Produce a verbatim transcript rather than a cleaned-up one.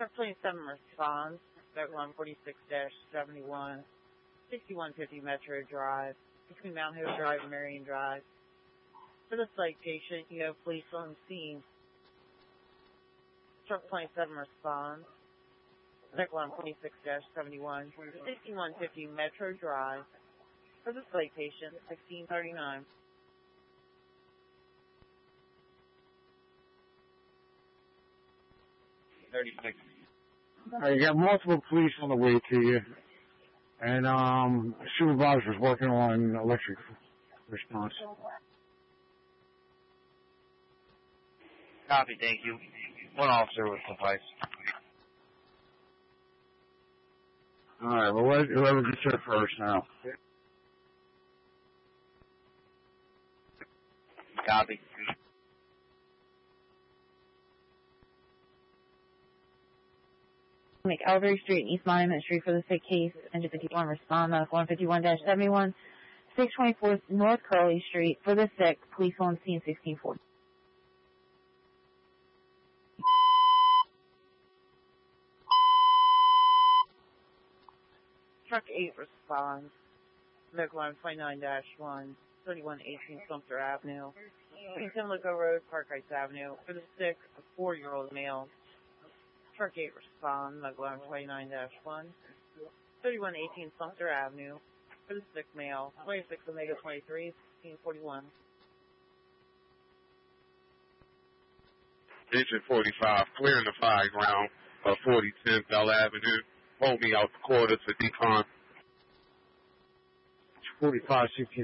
Truck twenty-seven responds. That one forty-six dash seventy-one, sixty-one fifty Metro Drive, between Mount Hope Drive and Marion Drive. For the citation, you have police on scene. Truck twenty-seven responds. That one forty-six dash seventy-one, sixty-one fifty Metro Drive. For the citation, sixteen thirty-nine. thirty-six. All right, you got multiple police on the way to you, and um, supervisor's working on electric response. Copy, thank you. One officer will suffice. All right, well, let, whoever gets there first now. Copy. Make Elbury Street and East Monument Street for the sick case. Engine fifty-one respond. That's one fifty-one dash seventy-one, six twenty-four North Curley Street for the sick. Police on scene sixteen forty. Truck eight responds. Medical line twenty-nine dash one, thirty-one eighteen Sumter Avenue. Between Simlico Road, Park Heights Avenue. For the sick, a four-year-old male. Truck eight respond. Medical line twenty-nine dash one, thirty-one eighteen Sumter Avenue. For the sick male. twenty-six Omega twenty-three, sixteen forty-one. Engine forty-five, clearing the fire ground of forty ten Bell Avenue. Hold me out the quarter to decon. forty-five sixteen.